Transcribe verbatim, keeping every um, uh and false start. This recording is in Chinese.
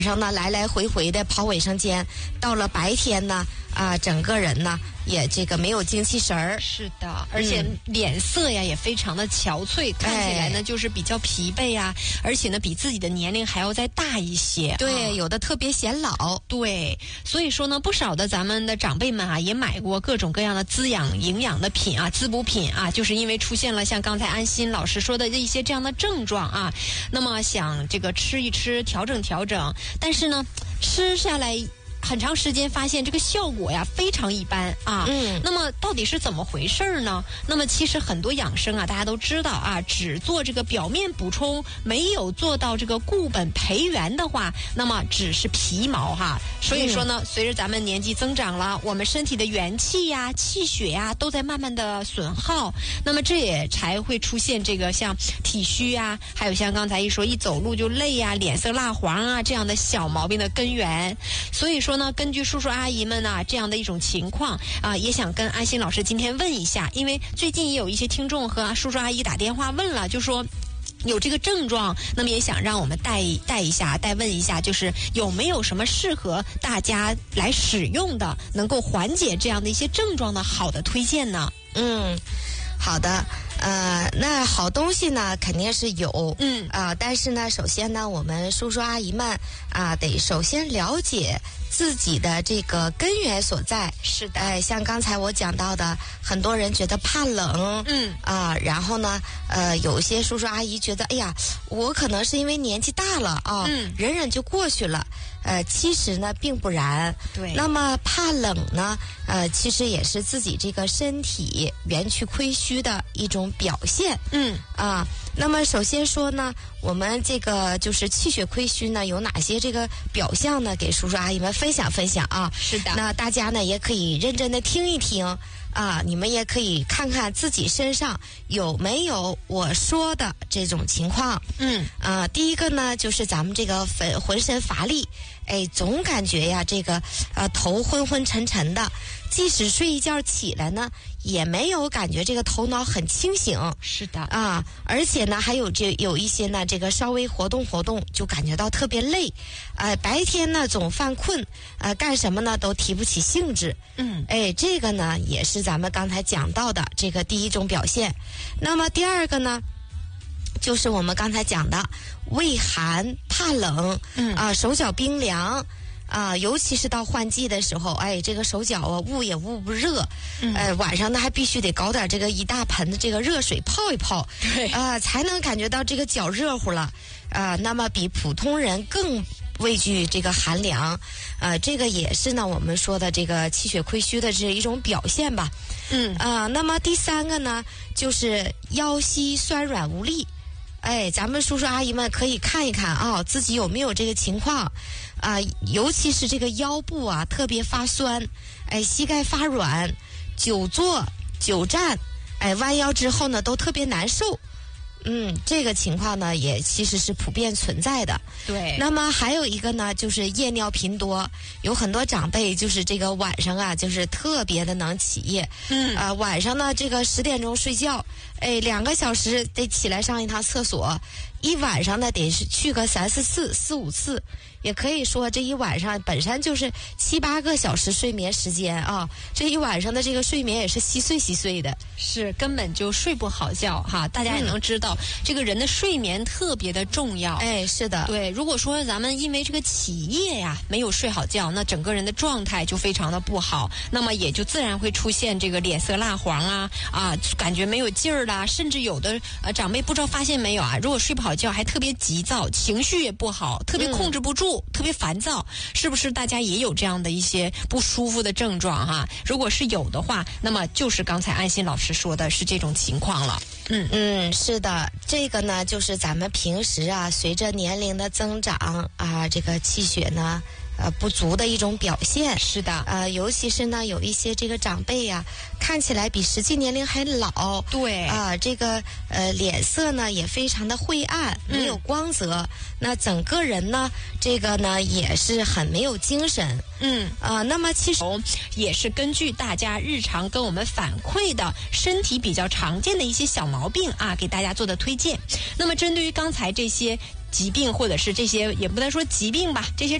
上呢来来回回的跑卫生间，到了白天呢啊、呃，整个人呢也这个没有精气神儿。 是的，而且脸色呀、嗯、也非常的憔悴，看起来呢、哎、就是比较疲惫呀，而且呢比自己的年龄还要再大一些。 对、 啊， 有的特别显老。 对，所以说呢，不少的咱们的长辈们啊，也买过各种各样的滋养营养的品啊、滋补品啊，就是因为出现了像刚才安心老师说的一些这样的症状啊，那么想这个吃一吃，调整调整，但是呢，吃下来很长时间发现这个效果呀非常一般啊。 嗯， 那么到底是怎么回事呢？那么其实很多养生啊，大家都知道啊，只做这个表面补充，没有做到这个固本培元的话，那么只是皮毛哈。所以说呢，嗯、随着咱们年纪增长了，我们身体的元气呀、气血呀都在慢慢的损耗，那么这也才会出现这个像体虚啊，还有像刚才一说一走路就累呀、脸色蜡黄啊这样的小毛病的根源。所以说呢，根据叔叔阿姨们啊这样的一种情况啊，也想跟安心老师今天问一下，因为最近也有一些听众和叔叔阿姨打电话问了，就说有这个症状，那么也想让我们带带一下，带问一下，就是有没有什么适合大家来使用的，能够缓解这样的一些症状的好的推荐呢？ 嗯，好的。呃，那好东西呢，肯定是有， 嗯啊、呃，但是呢，首先呢，我们叔叔阿姨们啊、呃，得首先了解自己的这个根源所在。 是的， 哎、呃，像刚才我讲到的，很多人觉得怕冷， 嗯啊、呃，然后呢，呃，有一些叔叔阿姨觉得，哎呀，我可能是因为年纪大了啊， 嗯， 忍忍就过去了。呃，其实呢，并不然。 对。 那么怕冷呢，呃，其实也是自己这个身体元气亏虚的一种表现。 嗯啊，那么首先说呢，我们这个就是气血亏虚呢，有哪些这个表象呢？给叔叔阿姨们分享分享啊。 是的。 那大家呢也可以认真的听一听啊，你们也可以看看自己身上有没有我说的这种情况。 嗯啊，第一个呢就是咱们这个浑浑身乏力。哎，总感觉呀，这个呃头昏昏沉沉的，即使睡一觉起来呢，也没有感觉这个头脑很清醒。 是的啊，而且呢，还有这有一些呢，这个稍微活动活动就感觉到特别累，呃，白天呢总犯困，呃，干什么呢都提不起兴致。 嗯， 哎，这个呢也是咱们刚才讲到的这个第一种表现。那么第二个呢？就是我们刚才讲的畏寒怕冷， 嗯啊、呃，手脚冰凉啊、呃，尤其是到换季的时候，哎，这个手脚啊捂也捂不热， 嗯、 呃，晚上呢还必须得搞点这个一大盆的这个热水泡一泡， 对啊、呃，才能感觉到这个脚热乎了啊、呃，那么比普通人更畏惧这个寒凉，呃，这个也是呢我们说的这个气血亏虚的这一种表现吧。 嗯啊、呃，那么第三个呢就是腰膝酸软无力。哎，咱们叔叔阿姨们可以看一看啊，自己有没有这个情况啊、呃？尤其是这个腰部啊，特别发酸，哎，膝盖发软，久坐久站，哎，弯腰之后呢，都特别难受。嗯，这个情况呢，也其实是普遍存在的。 对。 那么还有一个呢，就是夜尿频多，有很多长辈就是这个晚上啊，就是特别的能起夜。 嗯。 啊、呃，晚上呢，这个十点钟睡觉，哎，两个小时得起来上一趟厕所，一晚上呢得是去个三四次、四五次，也可以说这一晚上本身就是七八个小时睡眠时间啊，这一晚上的这个睡眠也是稀碎稀碎的， 是根本就睡不好觉哈。大家也能知道，嗯、这个人的睡眠特别的重要。 哎，是的， 对。如果说咱们因为这个起夜呀，没有睡好觉，那整个人的状态就非常的不好，那么也就自然会出现这个脸色蜡黄啊啊，感觉没有劲儿啦，甚至有的呃长辈不知道发现没有啊，如果睡不好觉还特别急躁，情绪也不好，特别控制不住，嗯、特别烦躁，是不是大家也有这样的一些不舒服的症状哈？如果是有的话，那么就是刚才安心老师说的是这种情况了。嗯嗯，是的，这个呢就是咱们平时啊，随着年龄的增长啊，这个气血呢呃不足的一种表现。 是的， 呃，尤其是呢有一些这个长辈呀、啊，看起来比实际年龄还老。 对啊、呃，这个呃脸色呢也非常的灰暗，没有光泽。嗯、那整个人呢，这个呢也是很没有精神。 嗯啊、呃，那么其实也是根据大家日常跟我们反馈的身体比较常见的一些小毛毛病啊，给大家做的推荐。那么针对于刚才这些疾病或者是这些也不能说疾病吧，这些